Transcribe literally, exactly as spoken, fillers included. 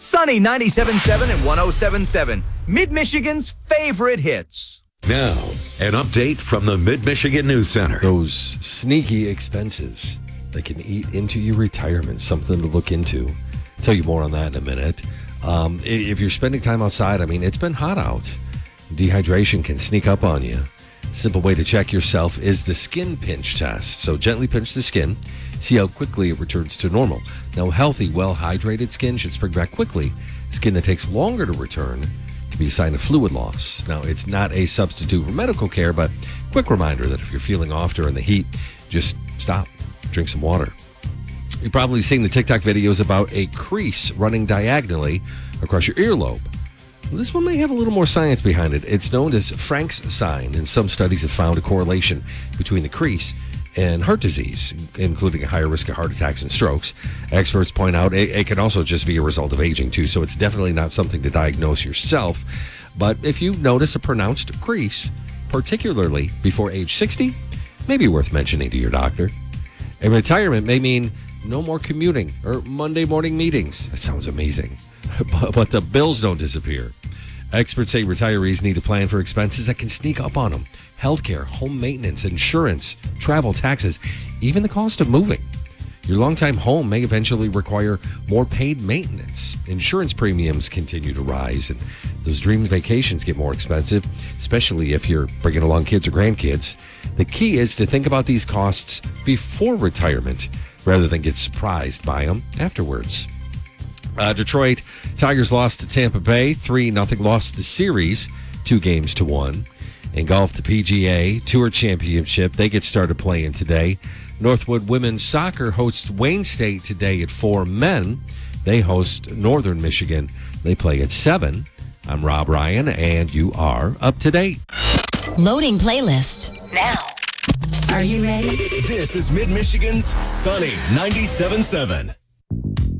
Sunny ninety-seven point seven and one oh seven point seven. Mid-Michigan's favorite hits. Now, an update from the Mid-Michigan News Center. Those sneaky expenses that can eat into your retirement, something to look into. Tell you more on that in a minute. Um, if you're spending time outside, I mean, it's been hot out. Dehydration can sneak up on you. Simple way to check yourself is the skin pinch test. So gently pinch the skin, see how quickly it returns to normal. Now, healthy, well-hydrated skin should spring back quickly. Skin that takes longer to return can be a sign of fluid loss. Now, it's not a substitute for medical care, but quick reminder that if you're feeling off during the heat, just stop, drink some water. You've probably seen the TikTok videos about a crease running diagonally across your earlobe. Well, this one may have a little more science behind it. It's known as Frank's sign, and some studies have found a correlation between the crease and heart disease, including a higher risk of heart attacks and strokes. Experts point out it, it can also just be a result of aging, too, so it's definitely not something to diagnose yourself. But if you notice a pronounced crease, particularly before age sixty, may be worth mentioning to your doctor. A retirement may mean no more commuting or Monday morning meetings. That sounds amazing. But, but the bills don't disappear. Experts say retirees need to plan for expenses that can sneak up on them. Healthcare, home maintenance, insurance, travel, taxes, even the cost of moving. Your longtime home may eventually require more paid maintenance. Insurance premiums continue to rise, and those dream vacations get more expensive, especially if you're bringing along kids or grandkids. The key is to think about these costs before retirement rather than get surprised by them afterwards. Uh, Detroit Tigers lost to Tampa Bay, three nothing, lost the series, two games to one. In golf, the P G A Tour Championship, they get started playing today. Northwood Women's Soccer hosts Wayne State today at four. Men, they host Northern Michigan. They play at seven. I'm Rob Ryan, and you are up to date. Loading playlist now. Are you ready? This is Mid-Michigan's Sunny ninety-seven point seven.